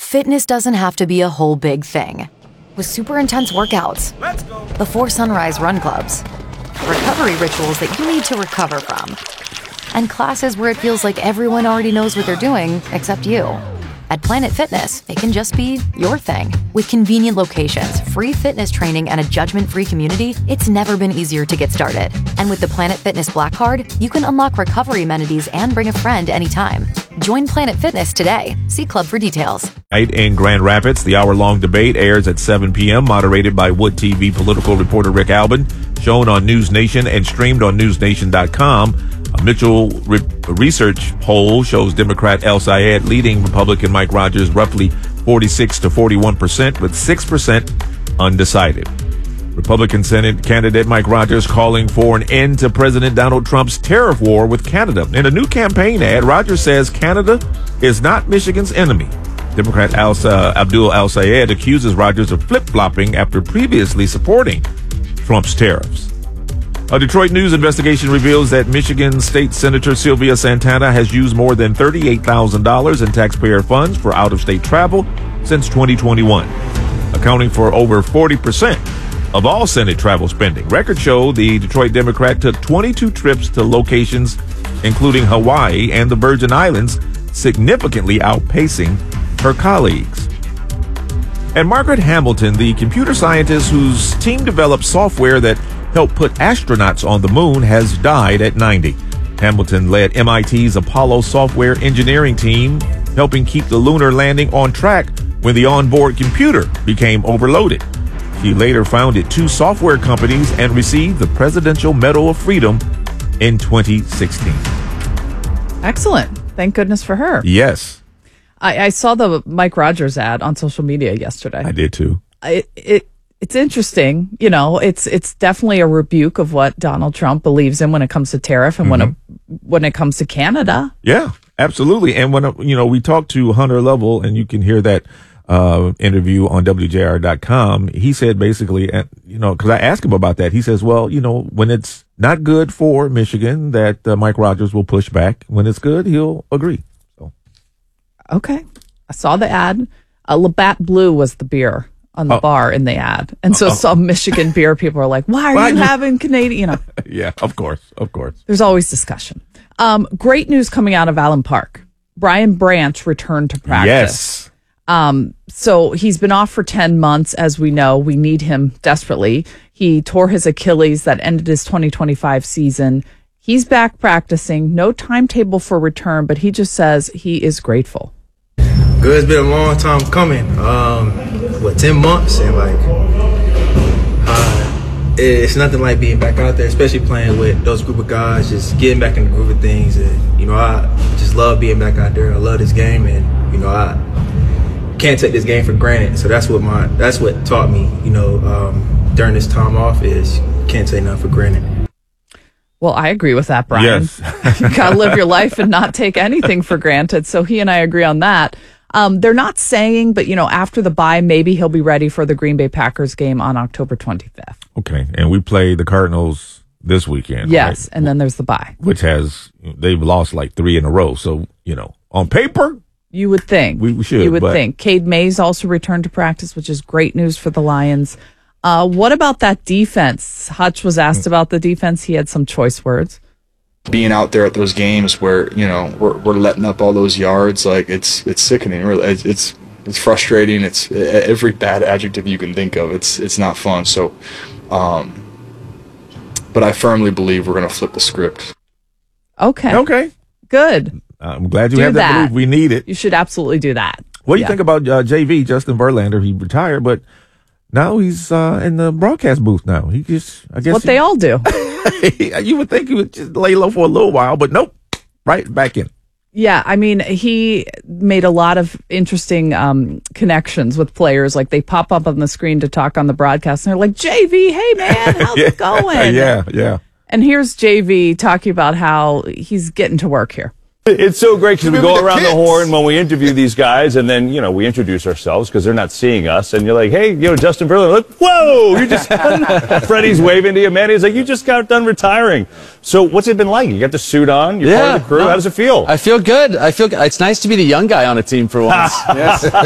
Fitness doesn't have to be a whole big thing. With super intense workouts, before sunrise run clubs, recovery rituals that you need to recover from, and classes where it feels like everyone already knows what they're doing except you. At Planet Fitness, it can just be your thing. With convenient locations, free fitness training, and a judgment-free community, it's never been easier to get started. And with the Planet Fitness Black Card, you can unlock recovery amenities and bring a friend anytime. Join Planet Fitness today. See Club for details. Tonight in Grand Rapids, the hour-long debate airs at 7 p.m., moderated by Wood TV political reporter Rick Albin, shown on News Nation and streamed on newsnation.com. A Mitchell research poll shows Democrat El Sayed leading Republican Mike Rogers roughly 46 to 41%, with 6% undecided. Republican Senate candidate Mike Rogers calling for an end to President Donald Trump's tariff war with Canada. In a new campaign ad, Rogers says Canada is not Michigan's enemy. Democrat Abdul El Sayed accuses Rogers of flip-flopping after previously supporting Trump's tariffs. A Detroit News investigation reveals that Michigan State Senator Sylvia Santana has used more than $38,000 in taxpayer funds for out-of-state travel since 2021, accounting for over 40% of all Senate travel spending. Records show the Detroit Democrat took 22 trips to locations including Hawaii and the Virgin Islands, significantly outpacing her colleagues. And Margaret Hamilton, the computer scientist whose team developed software that helped put astronauts on the moon, has died at 90. Hamilton led MIT's Apollo software engineering team, helping keep the lunar landing on track when the onboard computer became overloaded. She later founded 2 software companies and received the Presidential Medal of Freedom in 2016. Excellent. Thank goodness for her. Yes. I saw the Mike Rogers ad on social media yesterday. I did too. It's interesting. You know, it's definitely a rebuke of what Donald Trump believes in when it comes to tariff and when it comes to Canada. Yeah, absolutely. And when, we talked to Hunter Lovell, and you can hear that interview on WJR.com, he said basically, because I asked him about that, he says, well, when it's not good for Michigan, that Mike Rogers will push back. When it's good, he'll agree. So. Okay. I saw the ad. Labatt Blue was the beer on the bar in the ad. And so some Michigan beer people are like, why are you having Canadian? Yeah, of course. There's always discussion. Great news coming out of Allen Park. Brian Branch returned to practice. Yes. So he's been off for 10 months. As we know, we need him desperately. He tore his Achilles that ended his 2025 season. He's back practicing. No timetable for return, but he just says he is grateful. Good. It's been a long time coming. 10 months, and it's nothing like being back out there, especially playing with those group of guys, just getting back in the groove of things. And I just love being back out there. I love this game, and I can't take this game for granted. So that's what taught me, during this time off, is can't take nothing for granted. Well, I agree with that, Brian. Yes. You got to live your life and not take anything for granted. So he and I agree on that. They're not saying, but, after the bye, maybe he'll be ready for the Green Bay Packers game on October 25th. Okay. And we play the Cardinals this weekend. Yes. Right? And then there's the bye. Which they've lost like 3 in a row. So, on paper, you would think. We should. You would think. Cade Mays also returned to practice, which is great news for the Lions. What about that defense? Hutch was asked about the defense. He had some choice words. Being out there at those games where we're letting up all those yards, like it's sickening. It's frustrating. It's every bad adjective you can think of. It's not fun. So, but I firmly believe we're going to flip the script. Okay. Good. I'm glad you have that belief. We need it. You should absolutely do that. What do you think about JV, Justin Verlander? He retired, but now he's in the broadcast booth now. I guess what they all do. You would think he would just lay low for a little while, but nope. Right back in. Yeah, I mean, he made a lot of interesting connections with players. Like, they pop up on the screen to talk on the broadcast, and they're like, JV, hey, man, how's it going? Yeah. And here's JV talking about how he's getting to work here. It's so great because we go around the horn when we interview these guys, and then, we introduce ourselves because they're not seeing us. And you're like, hey, Justin Verlander. Like, whoa, you just, Freddie's waving to you, man. He's like, you just got done retiring. So what's it been like? You got the suit on, you're part of the crew. How does it feel? I feel good. It's nice to be the young guy on a team for once. Yes.